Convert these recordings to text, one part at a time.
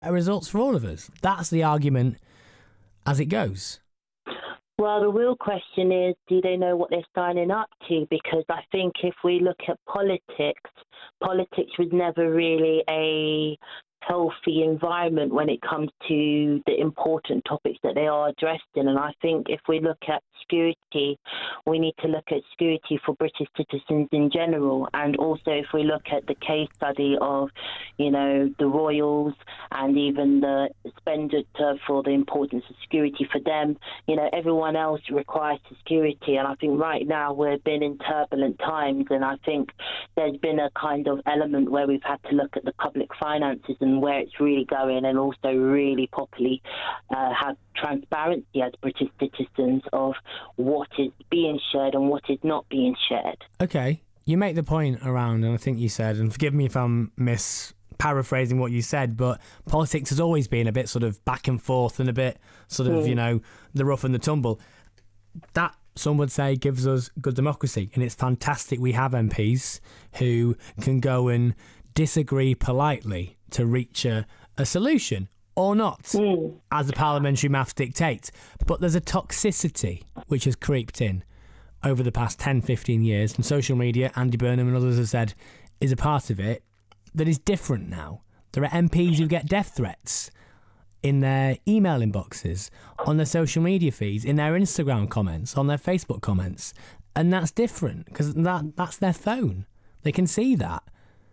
results for all of us. That's the argument as it goes. Well, the real question is, do they know what they're signing up to? Because I think if we look at politics was never really a healthy environment when it comes to the important topics that they are addressing. And I think if we look at security, we need to look at security for British citizens in general. And also if we look at the case study of, the royals and even the expenditure for the importance of security for them, everyone else requires security. And I think right now we've been in turbulent times, and I think there's been a kind of element where we've had to look at the public finances and where it's really going, and also really properly have transparency as British citizens of what is being shared and what is not being shared. Okay, you make the point around, and I think you said, and forgive me if I'm paraphrasing what you said, but politics has always been a bit sort of back and forth and a bit sort of, the rough and the tumble. That, some would say, gives us good democracy, and it's fantastic we have MPs who can go and disagree politely to reach a solution, or not, as the parliamentary maths dictates. But there's a toxicity which has creeped in over the past 10, 15 years, and social media, Andy Burnham and others have said, is a part of it, that is different now. There are MPs who get death threats in their email inboxes, on their social media feeds, in their Instagram comments, on their Facebook comments, and that's different because that's their phone. They can see that.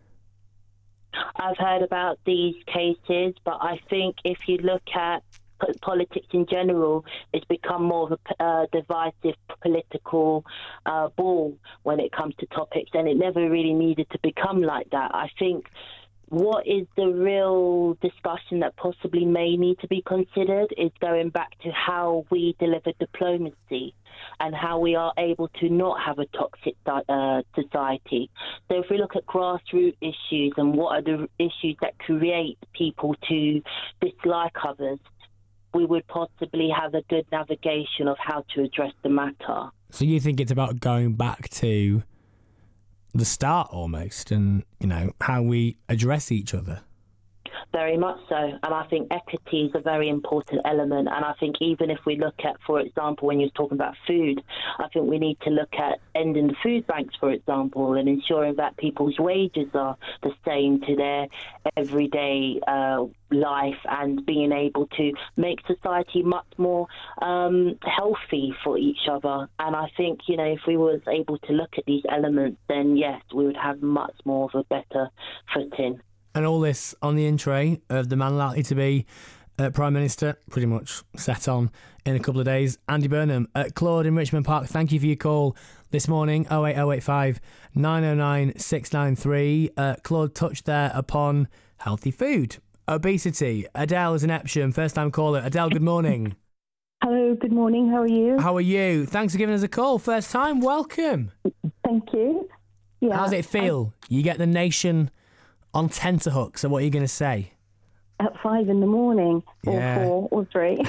I've heard about these cases, but I think if you look at politics in general, it's become more of a divisive political ball when it comes to topics, and it never really needed to become like that. I think what is the real discussion that possibly may need to be considered is going back to how we deliver diplomacy and how we are able to not have a toxic society. So if we look at grassroots issues and what are the issues that create people to dislike others, we would possibly have a good navigation of how to address the matter. So you think it's about going back to the start almost, and how we address each other? Very much so. And I think equity is a very important element. And I think even if we look at, for example, when you're talking about food, I think we need to look at ending the food banks, for example, and ensuring that people's wages are the same to their everyday life, and being able to make society much more healthy for each other. And I think, if we was able to look at these elements, then yes, we would have much more of a better footing. And all this on the in tray of the man likely to be Prime Minister, pretty much set on in a couple of days. Andy Burnham. Claude in Richmond Park, thank you for your call this morning, 08085 909 693. Claude touched there upon healthy food, obesity. Adele is in Epsom, first-time caller. Adele, good morning. Hello, good morning. How are you? How are you? Thanks for giving us a call. First time, welcome. Thank you. Yeah. How does it feel? You get the nation on tenterhooks, so what are you going to say? At 5 in the morning, or 4 or 3.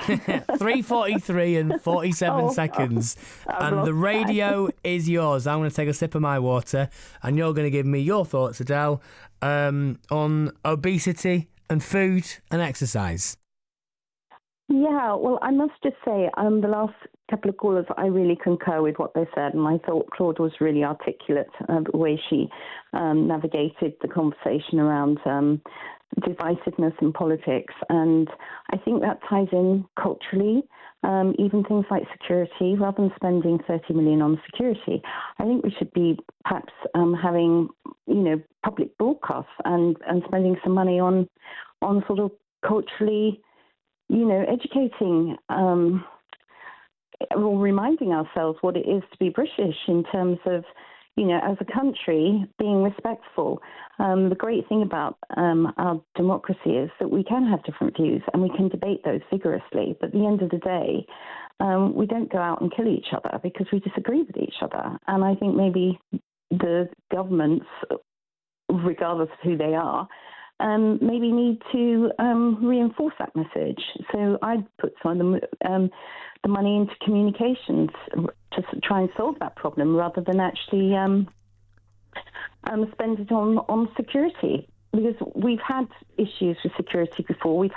3:43 and 47 seconds. And the radio is yours. I'm going to take a sip of my water, and you're going to give me your thoughts, Adele, on obesity and food and exercise. Yeah, well, I must just say, the last couple of callers, I really concur with what they said, and I thought Claude was really articulate, the way she navigated the conversation around divisiveness in politics. And I think that ties in culturally, even things like security. Rather than spending 30 million on security, I think we should be perhaps having, public broadcasts and spending some money on sort of culturally, educating or reminding ourselves what it is to be British in terms of, as a country, being respectful. The great thing about our democracy is that we can have different views and we can debate those vigorously. But at the end of the day, we don't go out and kill each other because we disagree with each other. And I think maybe the governments, regardless of who they are, maybe need to reinforce that message. So I'd put some of the money into communications to try and solve that problem rather than actually spend it on security. Because we've had issues with security before. We've